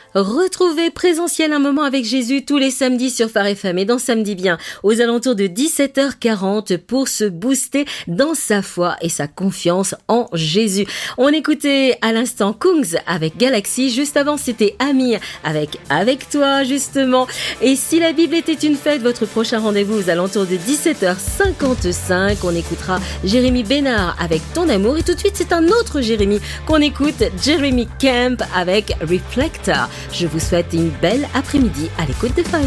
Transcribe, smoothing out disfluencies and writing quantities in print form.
Retrouvez Présentiel un moment avec Jésus tous les samedis sur Phare FM et dans Samedi Bien aux alentours de 17h40 pour se booster dans sa foi et sa confiance en Jésus. On écoutait à l'instant Kungs avec Galaxy. Juste avant, c'était Amir avec toi justement. Et si la Bible était une fête, votre prochain rendez-vous aux alentours de 17h55. On écoutera Jérémy Bénard avec Ton amour. Et tout de suite, c'est un autre Jérémy qu'on écoute, Jeremy Camp avec Reflector. Je vous souhaite une belle après-midi à l'écoute de Phare FM.